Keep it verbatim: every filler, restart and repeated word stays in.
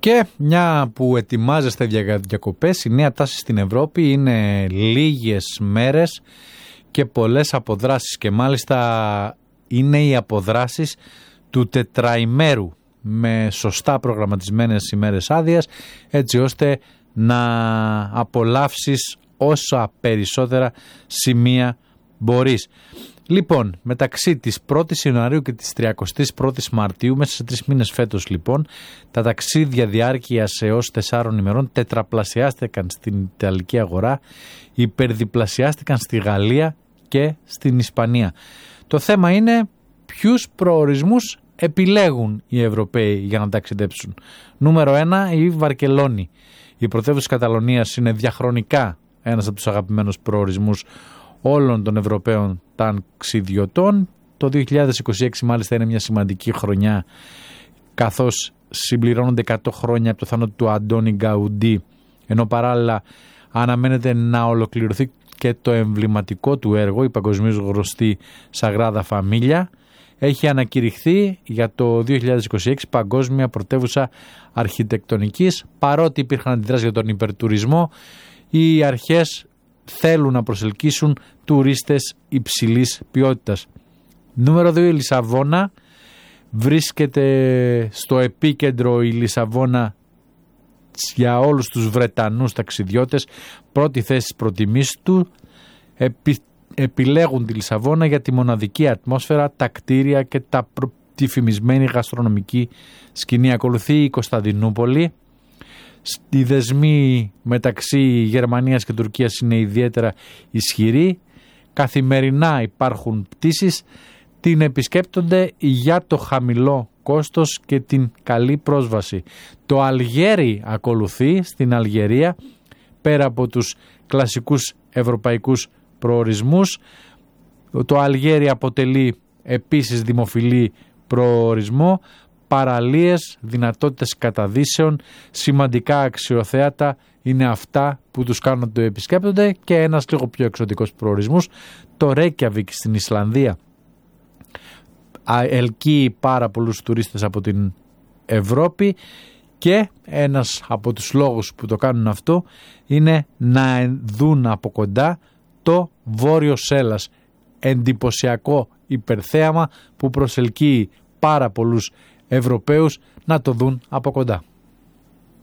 Και μια που ετοιμάζεστε για διακοπές, η νέα τάση στην Ευρώπη είναι λίγες μέρες και πολλές αποδράσεις, και μάλιστα είναι οι αποδράσεις του τετραημέρου με σωστά προγραμματισμένες ημέρες άδειας, έτσι ώστε να απολαύσεις όσα περισσότερα σημεία μπορείς. Λοιπόν, μεταξύ της πρώτης Ιανουαρίου και της τριαντάης πρώτης Μαρτίου, μέσα σε τρεις μήνες φέτος λοιπόν, τα ταξίδια διάρκειας έως τεσσάρων ημερών τετραπλασιάστηκαν στην Ιταλική αγορά, υπερδιπλασιάστηκαν στη Γαλλία και στην Ισπανία. Το θέμα είναι ποιους προορισμούς επιλέγουν οι Ευρωπαίοι για να ταξιδέψουν. Νούμερο ένα, η Βαρκελόνη. Η πρωτεύουσα της Καταλωνίας είναι διαχρονικά ένας από τους αγαπημένους προορισμούς όλων των Ευρωπαίων ταξιδιωτών. Το δύο χιλιάδες είκοσι έξι μάλιστα είναι μια σημαντική χρονιά, καθώς συμπληρώνονται εκατό χρόνια από το θάνατο του Αντώνη Γκαουντή, ενώ παράλληλα αναμένεται να ολοκληρωθεί και το εμβληματικό του έργο, η παγκοσμίως γνωστή Σαγράδα Φαμίλια. Έχει ανακηρυχθεί για το δύο χιλιάδες είκοσι έξι παγκόσμια πρωτεύουσα αρχιτεκτονικής. Παρότι υπήρχαν αντιδράσεις για τον υπερτουρισμό, οι αρχές θέλουν να προσελκύσουν τουρίστες υψηλής ποιότητας. Νούμερο δύο, η Λισαβόνα. Βρίσκεται στο επίκεντρο η Λισαβόνα για όλους τους Βρετανούς ταξιδιώτες. Πρώτη θέση στις προτιμήσεις του. Επι, επιλέγουν τη Λισαβόνα για τη μοναδική ατμόσφαιρα, τα κτίρια και τα προ, τη φημισμένη γαστρονομική σκηνή. Ακολουθεί η Κωνσταντινούπολη. Οι δεσμοί μεταξύ Γερμανίας και Τουρκίας είναι ιδιαίτερα ισχυροί. Καθημερινά υπάρχουν πτήσεις. Την επισκέπτονται για το χαμηλό κόστος και την καλή πρόσβαση. Το Αλγέρι ακολουθεί. Στην Αλγερία, πέρα από τους κλασικούς ευρωπαϊκούς προορισμούς, το Αλγέρι αποτελεί επίσης δημοφιλή προορισμό. Παραλίες, δυνατότητες καταδύσεων, σημαντικά αξιοθέατα είναι αυτά που τους κάνουν να το επισκέπτονται. Και ένας λίγο πιο εξωτικός προορισμός, το Ρέικιαβικ στην Ισλανδία. Ελκύει πάρα πολλούς τουρίστες από την Ευρώπη, και ένας από τους λόγους που το κάνουν αυτό είναι να δουν από κοντά το Βόρειο Σέλλας. Εντυπωσιακό υπερθέαμα που προσελκύει πάρα πολλούς Ευρωπαίους να το δουν από κοντά.